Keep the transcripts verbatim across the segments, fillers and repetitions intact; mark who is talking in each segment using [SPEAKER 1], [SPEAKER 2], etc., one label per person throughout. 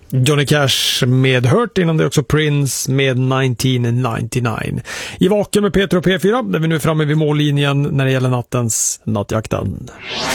[SPEAKER 1] Johnny Cash med Hurt, innan det också Prince med nittonhundranittionio. I Vaken med Peter och P fyra, där vi nu är framme vid mållinjen när det gäller nattens nattjakten.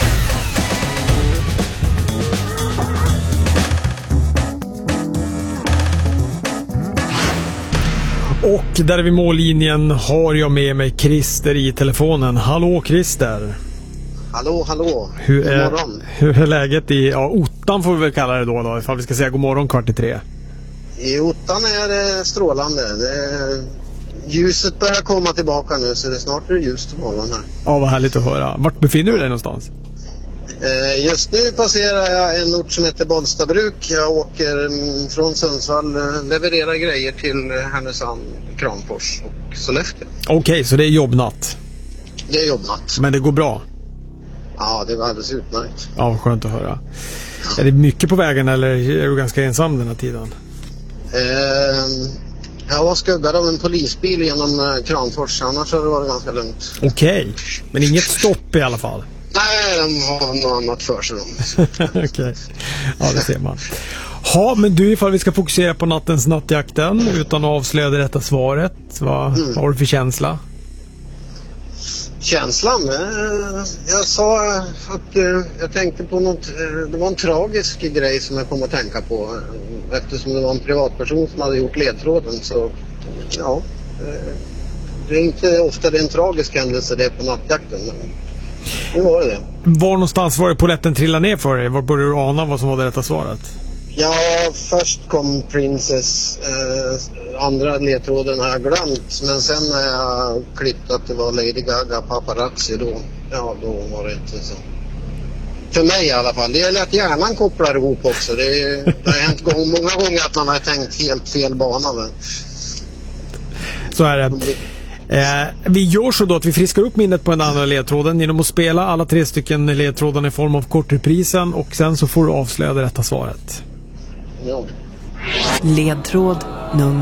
[SPEAKER 1] Och där vid mållinjen har jag med mig Christer i telefonen. Hallå Christer!
[SPEAKER 2] Hallå, hallå.
[SPEAKER 1] Hur är, hur är läget i ja, Ottan får vi väl kalla det då, då ifall vi ska säga god morgon kvart i tre?
[SPEAKER 2] I Ottan är det strålande. Det är, ljuset börjar komma tillbaka nu, så det är snart är det ljust på morgonen här.
[SPEAKER 1] Ja, vad härligt att höra. Vart befinner du dig någonstans?
[SPEAKER 2] Eh, just nu passerar jag en ort som heter Bollstabruk. Jag åker mm, från Sundsvall, eh, levererar grejer till Härnösand, Kramfors och Sollefteå.
[SPEAKER 1] Okej, okay, så det är jobbnatt?
[SPEAKER 2] Det är jobbnatt.
[SPEAKER 1] Men det går bra?
[SPEAKER 2] Ja, det var alldeles utmärkt.
[SPEAKER 1] Ja, skönt att höra. Ja. Är det mycket på vägen eller är du ganska ensam den här tiden?
[SPEAKER 2] Eh, jag var skuggad av en polisbil genom eh, Kramfors, annars har det varit ganska lugnt.
[SPEAKER 1] Okej, okay. Men inget stopp i alla fall?
[SPEAKER 2] Nej, de har något annat för sig.
[SPEAKER 1] Okej, okay. Ja det ser man. Ja, men du, ifall vi ska fokusera på nattens nattjakten utan att avslöja det rätta svaret, vad mm. har du för känsla?
[SPEAKER 2] Känslan? Eh, jag sa att eh, jag tänkte på något, eh, det var en tragisk grej som jag kom att tänka på. Eh, eftersom det var en privatperson som hade gjort ledtråden, så ja, eh, det är inte ofta det är en tragisk händelse det är på nattjakten, men nu var det det.
[SPEAKER 1] Var någonstans var det polletten trillade ner för dig? Var började du ana vad som var det rätta svaret?
[SPEAKER 2] Ja, först kom Princess, eh, andra ledtråden har jag glömt, men sen när jag klippt att det var Lady Gaga Paparazzi, då, ja, då var det inte så. För mig i alla fall. Det är att hjärnan kopplar ihop också. Det, är, det har hänt gång, många gånger att man har tänkt helt fel bana. Men...
[SPEAKER 1] Så är det. Eh, vi gör så då att vi friskar upp minnet på den andra ledtråden genom att spela alla tre stycken ledtrådarna i form av kortreprisen, och sen så får du avslöja det rätta svaret.
[SPEAKER 2] Ja.
[SPEAKER 3] Ledtråd nummer